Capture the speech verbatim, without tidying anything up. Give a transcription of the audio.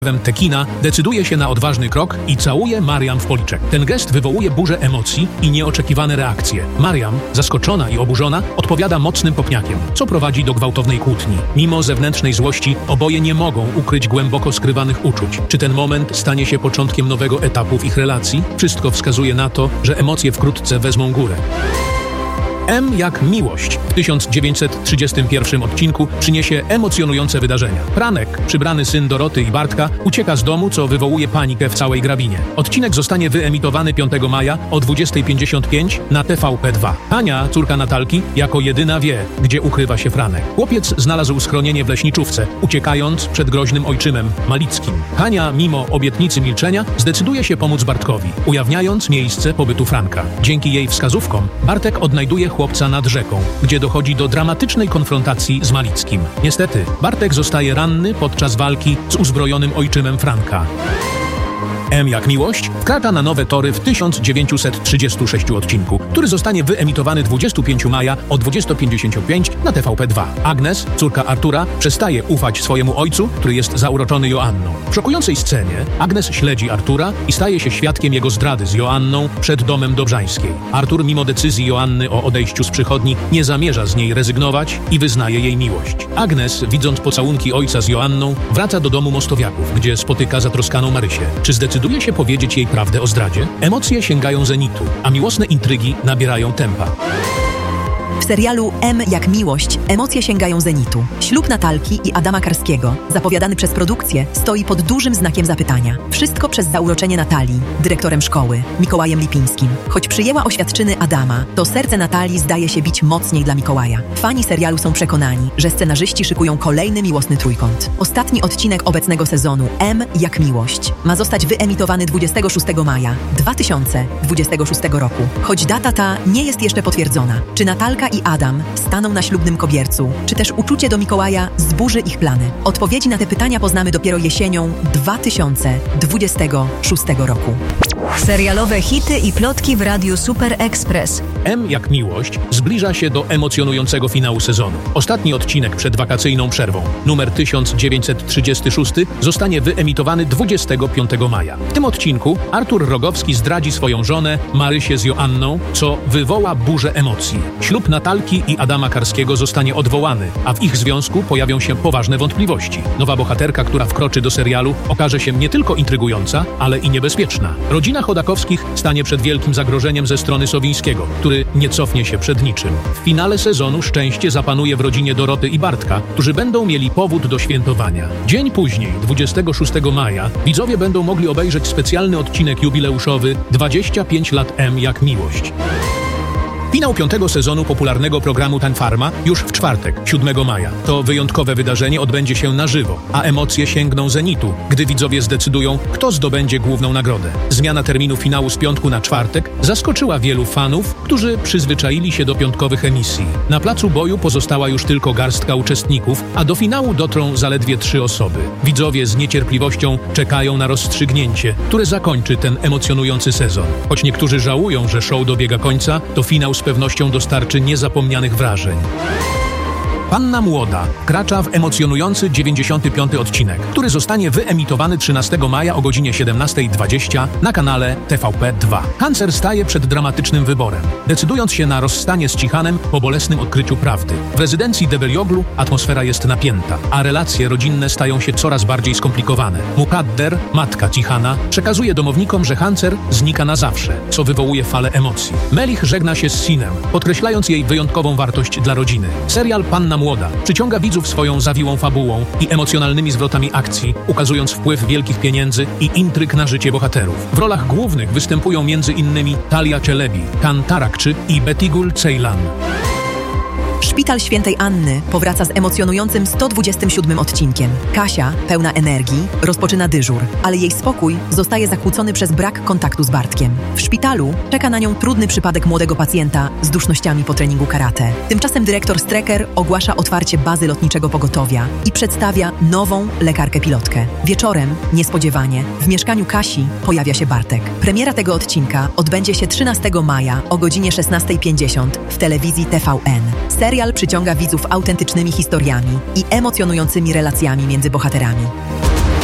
Tekina decyduje się na odważny krok i całuje Mariam w policzek. Ten gest wywołuje burzę emocji i nieoczekiwane reakcje. Mariam, zaskoczona i oburzona, odpowiada mocnym kopniakiem, co prowadzi do gwałtownej kłótni. Mimo zewnętrznej złości, oboje nie mogą ukryć głęboko skrywanych uczuć. Czy ten moment stanie się początkiem nowego etapu w ich relacji? Wszystko wskazuje na to, że emocje wkrótce wezmą górę. M jak miłość w tysiąc dziewięćset trzydziestym pierwszym odcinku przyniesie emocjonujące wydarzenia. Franek, przybrany syn Doroty i Bartka, ucieka z domu, co wywołuje panikę w całej Grabinie. Odcinek zostanie wyemitowany piątego maja o dwudziestej pięćdziesiąt pięć na T V P dwa. Ania, córka Natalki, jako jedyna wie, gdzie ukrywa się Franek. Chłopiec znalazł schronienie w leśniczówce, uciekając przed groźnym ojczymem Malickim. Hania, mimo obietnicy milczenia, zdecyduje się pomóc Bartkowi, ujawniając miejsce pobytu Franka. Dzięki jej wskazówkom Bartek odnajduje chłopca nad rzeką, gdzie dochodzi do dramatycznej konfrontacji z Malickim. Niestety, Bartek zostaje ranny podczas walki z uzbrojonym ojczymem Franka. M jak miłość wkracza na nowe tory w tysiąc dziewięćset trzydziestym szóstym odcinku, który zostanie wyemitowany dwudziestego piątego maja o dwudziestej pięćdziesiąt pięć na T V P dwa. Agnes, córka Artura, przestaje ufać swojemu ojcu, który jest zauroczony Joanną. W szokującej scenie Agnes śledzi Artura i staje się świadkiem jego zdrady z Joanną przed domem Dobrzańskiej. Artur, mimo decyzji Joanny o odejściu z przychodni, nie zamierza z niej rezygnować i wyznaje jej miłość. Agnes, widząc pocałunki ojca z Joanną, wraca do domu Mostowiaków, gdzie spotyka zatroskaną Marysię. Czy zdecyduje Decyduje się powiedzieć jej prawdę o zdradzie? Emocje sięgają zenitu, a miłosne intrygi nabierają tempa. W serialu M jak miłość emocje sięgają zenitu. Ślub Natalki i Adama Karskiego, zapowiadany przez produkcję, stoi pod dużym znakiem zapytania. Wszystko przez zauroczenie Natalii, dyrektorem szkoły, Mikołajem Lipińskim. Choć przyjęła oświadczyny Adama, to serce Natalii zdaje się bić mocniej dla Mikołaja. Fani serialu są przekonani, że scenarzyści szykują kolejny miłosny trójkąt. Ostatni odcinek obecnego sezonu M jak miłość ma zostać wyemitowany dwudziestego szóstego maja dwa tysiące dwudziestego szóstego roku. Choć data ta nie jest jeszcze potwierdzona. Czy Natalka i Adam staną na ślubnym kobiercu, czy też uczucie do Mikołaja zburzy ich plany? Odpowiedzi na te pytania poznamy dopiero jesienią dwa tysiące dwudziestego szóstego roku. Serialowe hity i plotki w Radiu Super Express. M jak miłość zbliża się do emocjonującego finału sezonu. Ostatni odcinek przed wakacyjną przerwą, numer tysiąc dziewięćset trzydziesty szósty, zostanie wyemitowany dwudziestego piątego maja. W tym odcinku Artur Rogowski zdradzi swoją żonę Marysię z Joanną, co wywoła burzę emocji. Ślub Natalki i Adama Karskiego zostanie odwołany, a w ich związku pojawią się poważne wątpliwości. Nowa bohaterka, która wkroczy do serialu, okaże się nie tylko intrygująca, ale i niebezpieczna. Rodzina Chodakowskich stanie przed wielkim zagrożeniem ze strony Sowińskiego, który nie cofnie się przed niczym. W finale sezonu szczęście zapanuje w rodzinie Doroty i Bartka, którzy będą mieli powód do świętowania. Dzień później, dwudziestego szóstego maja, widzowie będą mogli obejrzeć specjalny odcinek jubileuszowy dwadzieścia pięć lat M jak miłość. Finał piątego sezonu popularnego programu Ten Farma już w czwartek, siódmego maja. To wyjątkowe wydarzenie odbędzie się na żywo, a emocje sięgną zenitu, gdy widzowie zdecydują, kto zdobędzie główną nagrodę. Zmiana terminu finału z piątku na czwartek zaskoczyła wielu fanów, którzy przyzwyczaili się do piątkowych emisji. Na placu boju pozostała już tylko garstka uczestników, a do finału dotrą zaledwie trzy osoby. Widzowie z niecierpliwością czekają na rozstrzygnięcie, które zakończy ten emocjonujący sezon. Choć niektórzy żałują, że show dobiega końca, to finał z pewnością dostarczy niezapomnianych wrażeń. Panna Młoda wkracza w emocjonujący dziewięćdziesiąty piąty odcinek, który zostanie wyemitowany trzynastego maja o godzinie siedemnasta dwadzieścia na kanale T V P dwa. Hancer staje przed dramatycznym wyborem, decydując się na rozstanie z Cichanem po bolesnym odkryciu prawdy. W rezydencji Debelioglu atmosfera jest napięta, a relacje rodzinne stają się coraz bardziej skomplikowane. Mukadder, matka Cichana, przekazuje domownikom, że Hancer znika na zawsze, co wywołuje falę emocji. Melich żegna się z Sinem, podkreślając jej wyjątkową wartość dla rodziny. Serial Panna Młoda przyciąga widzów swoją zawiłą fabułą i emocjonalnymi zwrotami akcji, ukazując wpływ wielkich pieniędzy i intryg na życie bohaterów. W rolach głównych występują między innymi Talia Czelebi, Kan Tarakczy i Betigul Ceylan. Szpital Świętej Anny powraca z emocjonującym sto dwudziestym siódmym odcinkiem. Kasia, pełna energii, rozpoczyna dyżur, ale jej spokój zostaje zakłócony przez brak kontaktu z Bartkiem. W szpitalu czeka na nią trudny przypadek młodego pacjenta z dusznościami po treningu karate. Tymczasem dyrektor Strecker ogłasza otwarcie bazy lotniczego pogotowia i przedstawia nową lekarkę-pilotkę. Wieczorem, niespodziewanie, w mieszkaniu Kasi pojawia się Bartek. Premiera tego odcinka odbędzie się trzynastego maja o godzinie szesnasta pięćdziesiąt w telewizji T V N. Serial przyciąga widzów autentycznymi historiami i emocjonującymi relacjami między bohaterami.